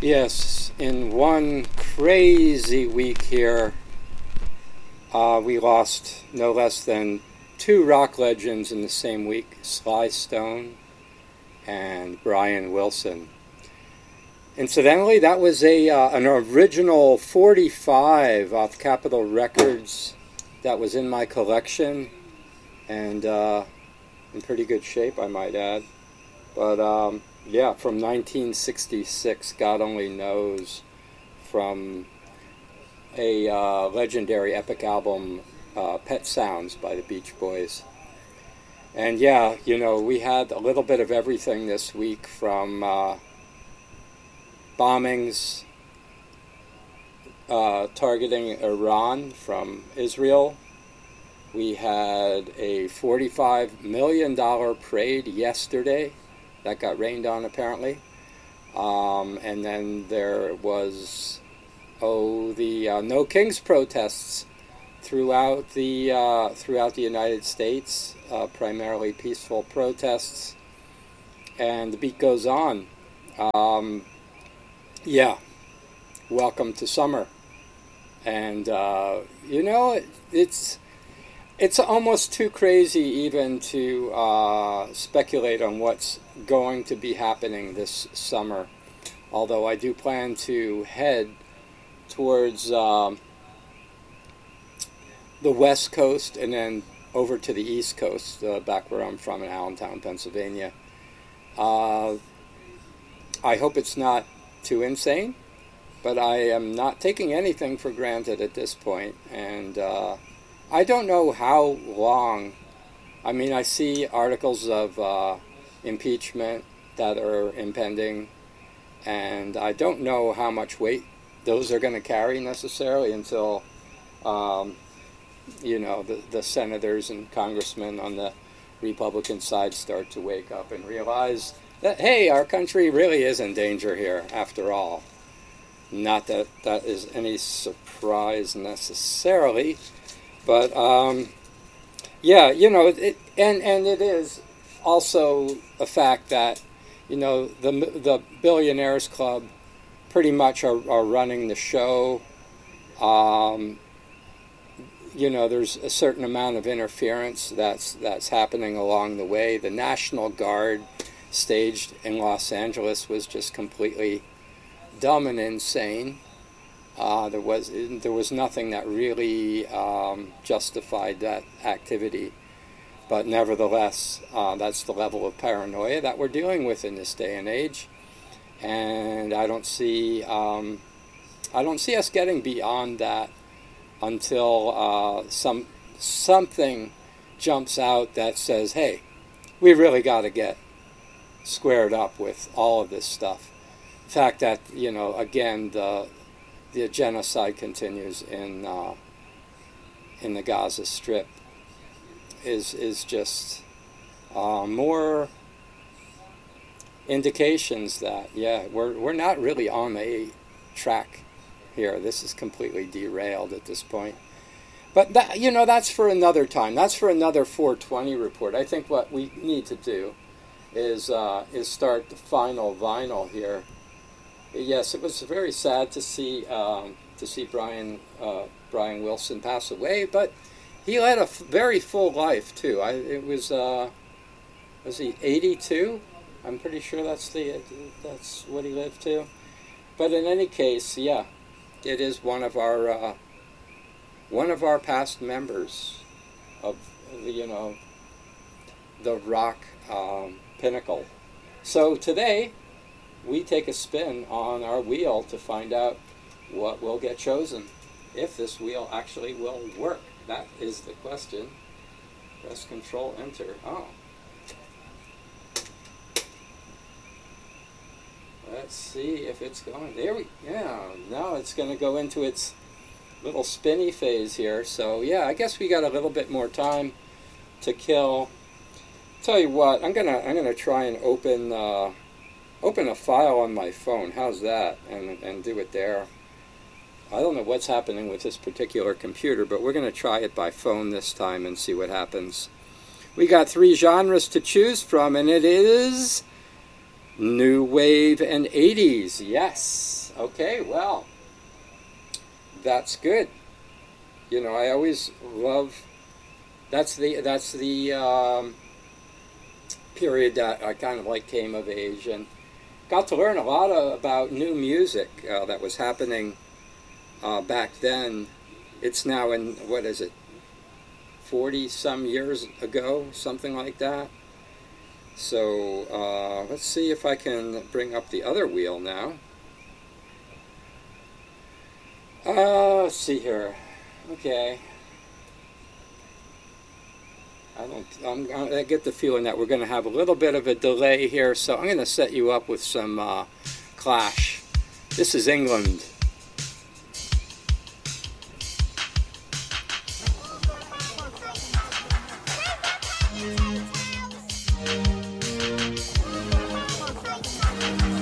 Yes, in one crazy week here, we lost no less than two rock legends in the same week, Sly Stone and Brian Wilson. Incidentally, that was an original 45 off Capitol Records that was in my collection, and in pretty good shape, I might add. But yeah, from 1966, God only knows, from a legendary epic album, Pet Sounds by the Beach Boys. And yeah, we had a little bit of everything this week, from bombings targeting Iran from Israel. We had a $45 million parade yesterday that got rained on, apparently. And then there was, the No Kings protests throughout the United States, primarily peaceful protests. And the beat goes on. Yeah, welcome to summer. And, it's almost too crazy even to speculate on what's going to be happening this summer. Although I do plan to head towards the West Coast and then over to the East Coast, back where I'm from in Allentown, Pennsylvania. I hope it's not too insane, but I am not taking anything for granted at this point. And I don't know how long. I mean, I see articles of impeachment that are impending, and I don't know how much weight those are going to carry necessarily until, the senators and congressmen on the Republican side start to wake up and realize that, hey, our country really is in danger here, after all. Not that that is any surprise necessarily, but yeah, and it is also a fact that the Billionaires Club pretty much are running the show. There's a certain amount of interference that's happening along the way. The National Guard staged in Los Angeles was just completely dumb and insane. There was nothing that really justified that activity, but nevertheless, that's the level of paranoia that we're dealing with in this day and age, and I don't see us getting beyond that until something jumps out that says, "Hey, we really got to get squared up with all of this stuff." The fact that again, the genocide continues in the Gaza Strip is just more indications that we're not really on a track here. This is completely derailed at this point. But that's for another time. That's for another 420 report. I think what we need to do is start the final vinyl here. Yes, it was very sad to see Brian Wilson pass away, but he led a very full life too. Was he 82? I'm pretty sure that's what he lived to. But in any case, yeah, it is one of our past members of the rock pinnacle. So today, we take a spin on our wheel to find out what will get chosen, if this wheel actually will work. That is the question. Press Control Enter. Oh. Let's see if it's going. Now it's going to go into its little spinny phase here. So yeah, I guess we got a little bit more time to kill. Tell you what, I'm gonna try and open a file on my phone. How's that? And do it there. I don't know what's happening with this particular computer, but we're going to try it by phone this time and see what happens. We got 3 genres to choose from, and it is New wave and 80s, yes. Okay, well, that's good. You know, I always love, that's the period that I kind of like came of age, and got to learn a lot about new music that was happening back then. It's now in, what is it, 40 some years ago, something like that. So let's see if I can bring up the other wheel now. Let's see here. Okay. I get the feeling that we're going to have a little bit of a delay here, so I'm going to set you up with some Clash. This is England.